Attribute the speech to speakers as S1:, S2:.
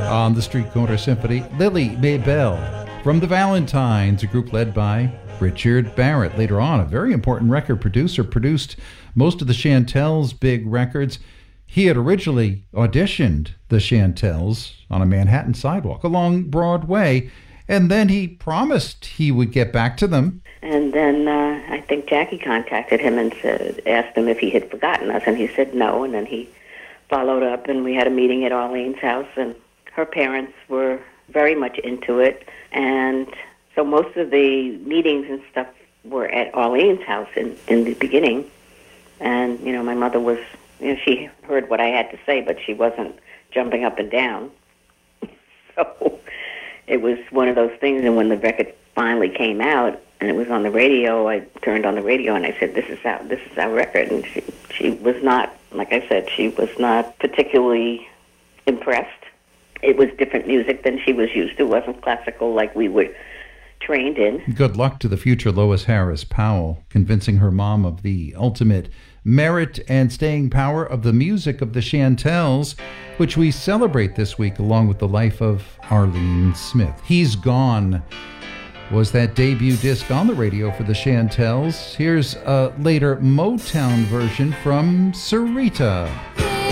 S1: On the Street Corner Symphony, Lily Maybell. From the Valentines, a group led by Richard Barrett. Later on, a very important record producer, produced most of the Chantels' big records. He had originally auditioned the Chantels on a Manhattan sidewalk along Broadway, and then he promised he would get back to them.
S2: And then I think Jackie contacted him and asked him if he had forgotten us, and he said no, and then he followed up, and we had a meeting at Arlene's house, and her parents were very much into it, and so most of the meetings and stuff were at Arlene's house in the beginning, and, my mother was, she heard what I had to say, but she wasn't jumping up and down, so it was one of those things, and when the record finally came out, and it was on the radio, I turned on the radio, and I said, this is our record, and she was not, like I said, she was not particularly impressed. It was different music than she was used to. It wasn't classical like we were trained in.
S1: Good luck to the future Lois Harris Powell, convincing her mom of the ultimate merit and staying power of the music of the Chantels, which we celebrate this week along with the life of Arlene Smith. He's Gone was that debut disc on the radio for the Chantels. Here's a later Motown version from Sarita.